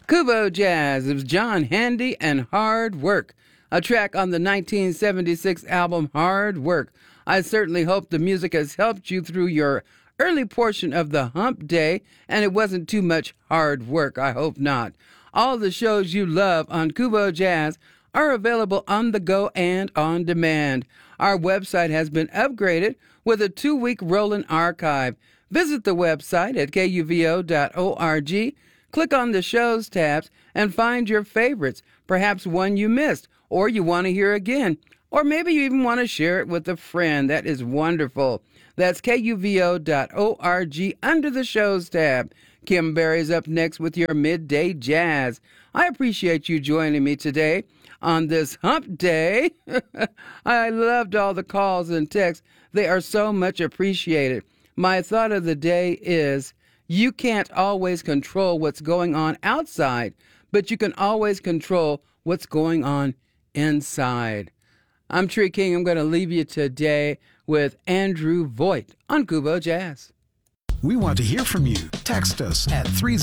Kubo Jazz is John Handy and Hard Work, a track on the 1976 album Hard Work. I certainly hope the music has helped you through your early portion of the hump day, and it wasn't too much hard work. I hope not. All the shows you love on Kubo Jazz are available on the go and on demand. Our website has been upgraded with a 2-week rolling archive. Visit the website at kuvo.org. Click on the shows tabs and find your favorites, perhaps one you missed or you want to hear again, or maybe you even want to share it with a friend. That is wonderful. That's kuvo.org under the shows tab. Kim Berry's up next with your Midday Jazz. I appreciate you joining me today on this hump day. I loved all the calls and texts. They are so much appreciated. My thought of the day is, you can't always control what's going on outside, but you can always control what's going on inside. I'm Tree King. I'm going to leave you today with Andrew Voigt on Kubo Jazz. We want to hear from you. Text us at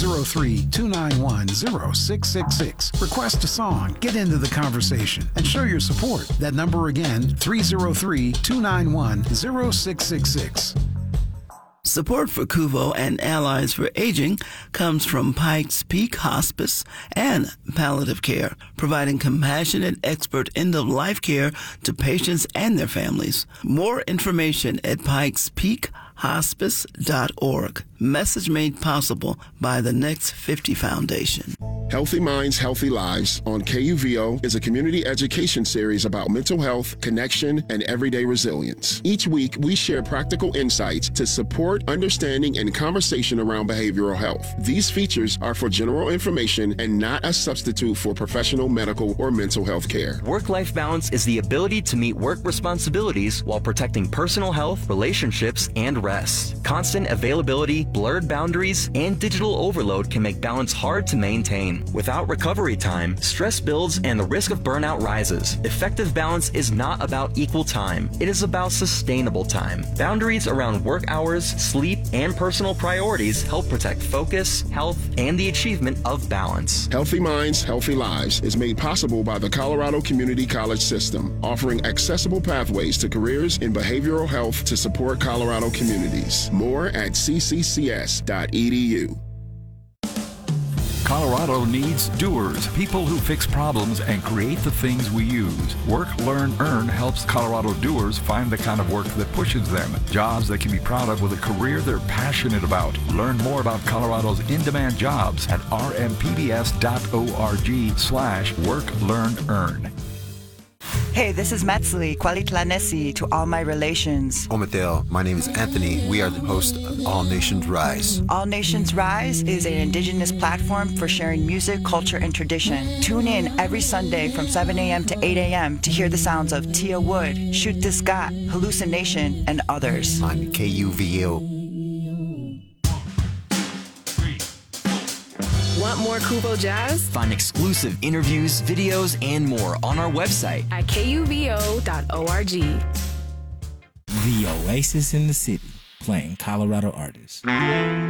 303-291-0666. Request a song, get into the conversation, and show your support. That number again, 303-291-0666. Support for Kuvo and Allies for Aging comes from Pikes Peak Hospice and Palliative Care, providing compassionate, expert end-of-life care to patients and their families. More information at pikespeakhospice.org. Message made possible by the Next 50 Foundation. Healthy Minds, Healthy Lives on KUVO is a community education series about mental health, connection, and everyday resilience. Each week, we share practical insights to support understanding and conversation around behavioral health. These features are for general information and not a substitute for professional medical or mental health care. Work-life balance is the ability to meet work responsibilities while protecting personal health, relationships, and rest. Constant availability, blurred boundaries, and digital overload can make balance hard to maintain. Without recovery time, stress builds and the risk of burnout rises. Effective balance is not about equal time. It is about sustainable time. Boundaries around work hours, sleep, and personal priorities help protect focus, health, and the achievement of balance. Healthy Minds, Healthy Lives is made possible by the Colorado Community College System, offering accessible pathways to careers in behavioral health to support Colorado communities. More at cccs.edu. Colorado needs doers, people who fix problems and create the things we use. Work, Learn, Earn helps Colorado doers find the kind of work that pushes them. Jobs they can be proud of with a career they're passionate about. Learn more about Colorado's in-demand jobs at rmpbs.org/Work, Learn, Earn. Hey, this is Metzli, Kwalitlanesi to all my relations. Ometel, my name is Anthony. We are the host of All Nations Rise. All Nations Rise is an indigenous platform for sharing music, culture, and tradition. Tune in every Sunday from 7 a.m. to 8 a.m. to hear the sounds of Tia Wood, Shoot This Got, Hallucination, and others. On KUVO. Want more Kubo Jazz? Find exclusive interviews, videos, and more on our website at kuvo.org. The Oasis in the City, playing Colorado artists.